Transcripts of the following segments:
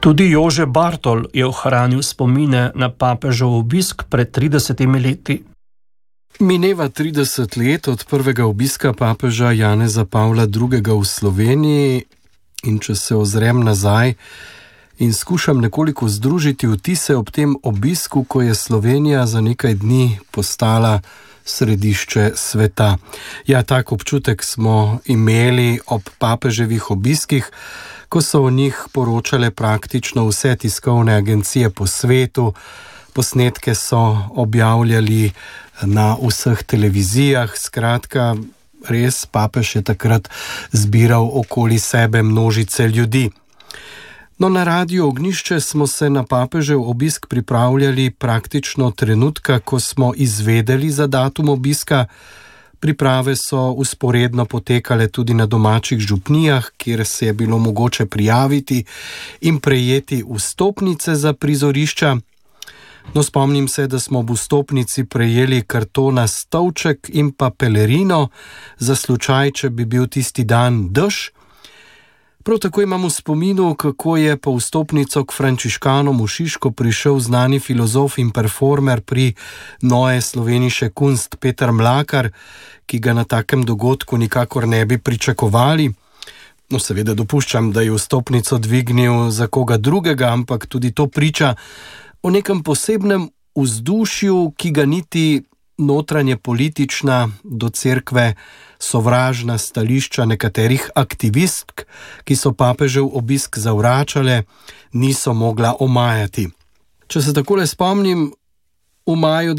Tudi Jože Bartol je ohranil spomine na papežev obisk pred 30 leti. Mineva 30 let od prvega obiska papeža Janeza Pavla II. V Sloveniji in če se ozrem nazaj in skušam nekoliko združiti vtise ob tem obisku, ko je Slovenija za nekaj dni postala središče sveta. Ja, tak občutek smo imeli ob papeževih obiskih, ko so o njih poročale praktično vse tiskovne agencije po svetu, posnetke so objavljali na vseh televizijah, skratka, res papež je takrat zbiral okoli sebe množice ljudi. No, na Radiu Ognjišče smo se na papežev obisk pripravljali praktično trenutka, ko smo izvedeli za datum obiska. Priprave so vzporedno potekale tudi na domačih župnijah, kjer se je bilo mogoče prijaviti in prejeti vstopnice za prizorišča. No, spomnim se, da smo ob vstopnici prejeli kartona stolček in pa pelerino za slučaj, če bi bil tisti dan dež. Prav tako imam v spominu, kako je po vstopnico k frančiškanom v Šiško prišel znani filozof in performer pri Neue Slovenische Kunst Peter Mlakar, ki ga na takem dogodku nikakor ne bi pričakovali. No, seveda dopuščam, da je vstopnico dvignil za koga drugega, ampak tudi to priča o nekem posebnem vzdušju, ki ga niti notranje politična do cerkve sovražna stališča nekaterih aktivistk, ki so papežev obisk zavračale, niso mogla omajati. Če se takole spomnim, v maju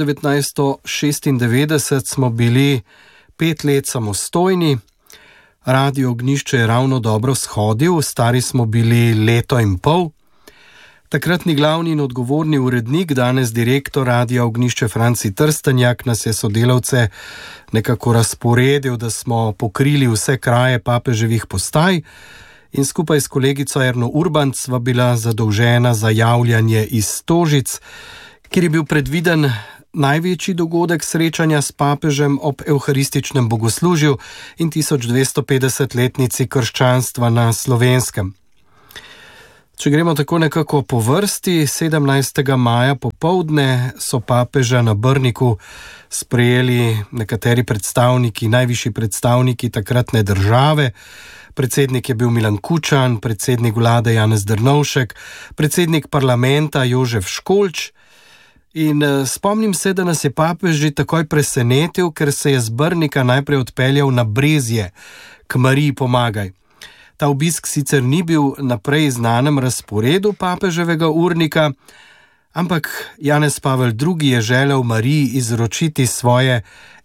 1996 smo bili 5 let samostojni, Radio Ognjišče je ravno dobro shodil, stari smo bili 1,5 leta. Takratni glavni in odgovorni urednik, danes direktor Radia Ognjišče Franci Trstenjak, nas je sodelavce nekako razporedil, da smo pokrili vse kraje papeževih postaj in skupaj s kolegico Erno Urbanc sva bila zadolžena za javljanje iz Stožic, kjer je bil predviden največji dogodek srečanja s papežem ob evharističnem bogoslužju in 1250-letnici krščanstva na Slovenskem. Če gremo tako nekako po vrsti, 17. maja popoldne so papeža na Brniku sprejeli nekateri predstavniki, najvišji predstavniki takratne države. Predsednik je bil Milan Kučan, predsednik vlade Janez Drnovšek, predsednik parlamenta Jožef Školč. In spomnim se, da nas je papež že takoj presenetil, ker se je z Brnika najprej odpeljal na Brezje, k Mariji Pomagaj. Ta obisk sicer ni bil naprej znanem razporedu papeževega urnika, ampak Janez Pavel II. Je želel Mariji izročiti svoje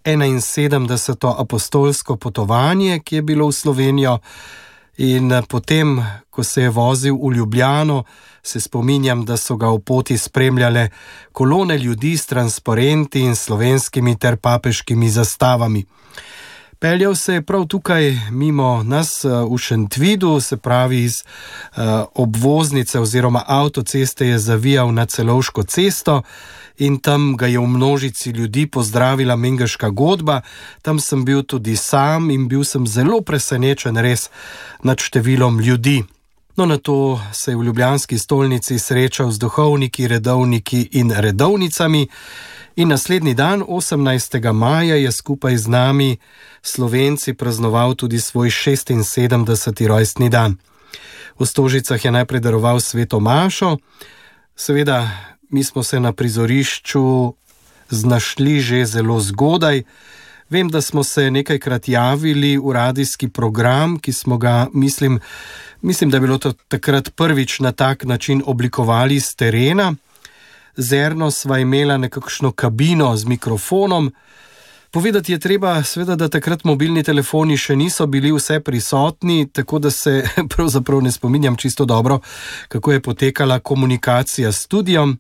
71. apostolsko potovanje, ki je bilo v Slovenijo, in potem, ko se je vozil v Ljubljano, se spominjam, da so ga v poti spremljale kolone ljudi s transparenti in slovenskimi ter papeškimi zastavami. Peljal se je prav tukaj mimo nas v Šentvidu, se pravi iz obvoznice oziroma avtoceste je zavijal na Celovško cesto in tam ga je v množici ljudi pozdravila Mengeška godba. Tam sem bil tudi sam in bil sem zelo presenečen res nad številom ljudi. No, nato se je v ljubljanski stolnici srečal z duhovniki, redovniki in redovnicami in naslednji dan, 18. maja, je skupaj z nami Slovenci praznoval tudi svoj 76. rojstni dan. V Stožicah je najprej daroval sveto mašo. Seveda, mi smo se na prizorišču znašli že zelo zgodaj. Vem, da smo se nekajkrat javili v radijski program, ki smo ga, mislim, da je bilo to takrat prvič na tak način oblikovali z terena. Z Erno sva imela nekakšno kabino z mikrofonom. Povedati je treba, seveda, da takrat mobilni telefoni še niso bili vse prisotni, tako da se pravzaprav ne spominjam čisto dobro, kako je potekala komunikacija s studiom.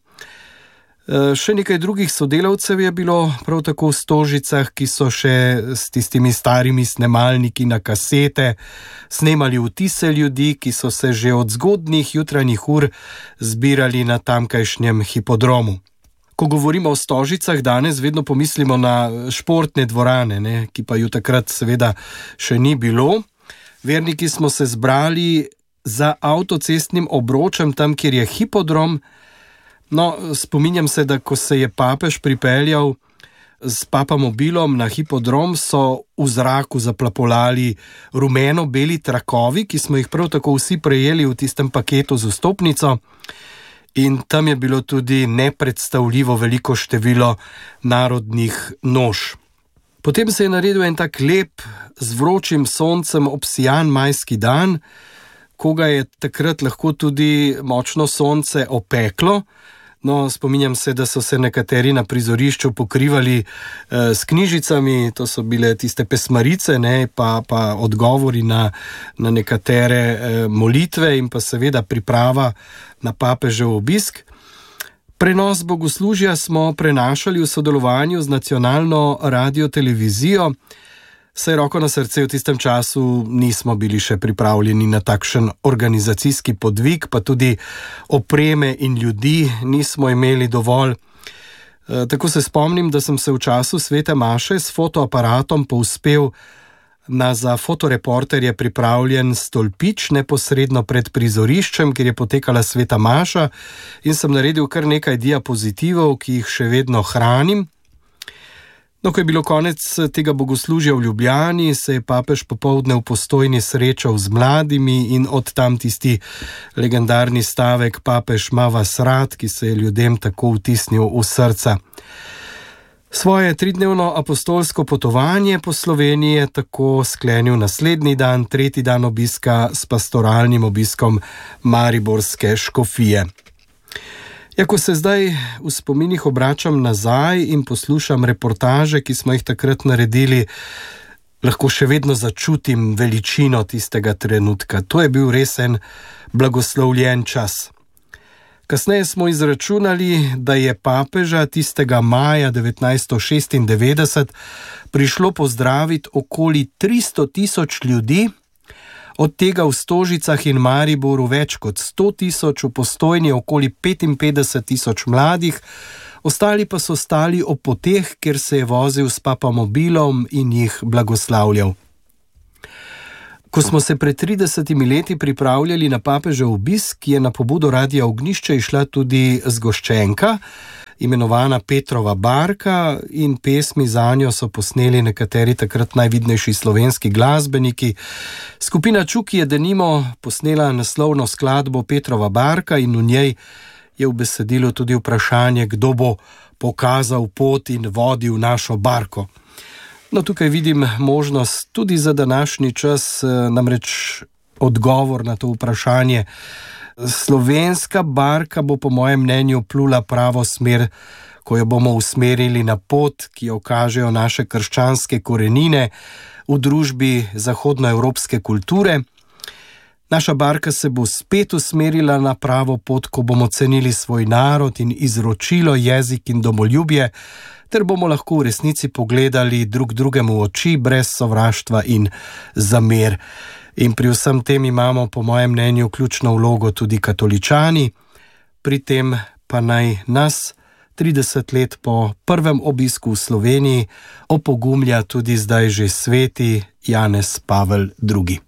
Še nekaj drugih sodelavcev je bilo prav tako v Stožicah, ki so še s tistimi starimi snemalniki na kasete snemali vtise ljudi, ki so se že od zgodnjih jutranjih ur zbirali na tamkajšnjem hipodromu. Ko govorimo o Stožicah, danes vedno pomislimo na športne dvorane, ki pa ju takrat seveda še ni bilo. Verniki smo se zbrali za avtocestnim obročem, tam, kjer je hipodrom. No, spominjam se, da ko se je papež pripeljal s papamobilom na hipodrom, so v zraku zaplapolali rumeno-beli trakovi, ki smo jih prav tako vsi prejeli v tistem paketu z vstopnico. In tam je bilo tudi nepredstavljivo veliko število narodnih noš. Potem se je naredil en tak lep, z vročim soncem obsijan majski dan, ko ga je takrat lahko tudi močno sonce opeklo. No, spominjam se, da so se nekateri na prizorišču pokrivali s knjižicami, to so bile tiste pesmarice, ne, pa odgovori na nekatere molitve in pa seveda priprava na papežev obisk. Prenos bogoslužja smo prenašali v sodelovanju z nacionalno radiotelevizijo, saj roko na srce v tistem času nismo bili še pripravljeni na takšen organizacijski podvig, pa tudi opreme in ljudi nismo imeli dovolj. Tako se spomnim, da sem se v času svete maše s fotoaparatom povzpel na za fotoreporterje pripravljen stolpič neposredno pred prizoriščem, kjer je potekala sveta maša, in sem naredil kar nekaj diapozitivov, ki jih še vedno hranim. No, ko je bilo konec tega bogoslužja v Ljubljani, se je papež popoldne v Postojni srečal z mladimi in od tam tisti legendarni stavek Papež ima vas rad, ki se je ljudem tako vtisnil v srca. Svoje 3-dnevno apostolsko potovanje po Sloveniji je tako sklenil naslednji dan, 3. dan obiska s pastoralnim obiskom mariborske škofije. Ja, ko se zdaj v spominih obračam nazaj in poslušam reportaže, ki smo jih takrat naredili, lahko še vedno začutim veličino tistega trenutka. To je bil res en blagoslovljen čas. Kasneje smo izračunali, da je papeža tistega maja 1996 prišlo pozdraviti okoli 300.000 ljudi, od tega v Stožicah in Mariboru več kot 100.000, v Postojni okoli 55.000 mladih, ostali pa so stali ob poteh, ker se je vozil s papamobilom in jih blagoslavljal. Ko smo se pred 30 leti pripravljali na papežev obisk, je na pobudo Radia Ognjišče išla tudi zgoščenka, imenovana Petrova barka, in pesmi zanjo so posneli nekateri takrat najvidnejši slovenski glasbeniki. Skupina Čuki je denimo posnela naslovno skladbo Petrova barka in v njej je v besedilu tudi vprašanje, kdo bo pokazal pot in vodil našo barko. No, tukaj vidim možnost tudi za današnji čas, namreč odgovor na to vprašanje. Slovenska barka bo po mojem mnenju plula pravo smer, ko jo bomo usmerili na pot, ki jo kažejo naše krščanske korenine v družbi zahodnoevropske kulture. Naša barka se bo spet usmerila na pravo pot, ko bomo cenili svoj narod in izročilo, jezik in domoljubje, ter bomo lahko v resnici pogledali drug drugemu v oči brez sovraštva in zamer. In pri vsem tem imamo po mojem mnenju ključno vlogo tudi katoličani, pri tem pa naj nas 30 let po prvem obisku v Sloveniji opogumlja tudi zdaj že sveti Janez Pavel II.